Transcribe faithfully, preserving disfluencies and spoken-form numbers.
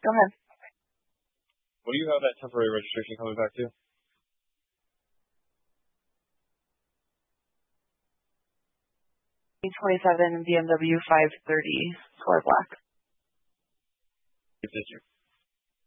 Go ahead. What do you have that temporary registration coming back to? twenty-seven B M W five thirty color black. Thank you.